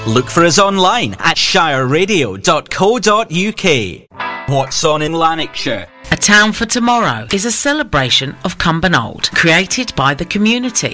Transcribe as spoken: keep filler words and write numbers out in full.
Look for us online at shire radio dot co dot uk. What's on in Lanarkshire? A Town for Tomorrow is a celebration of Cumbernauld, created by the community.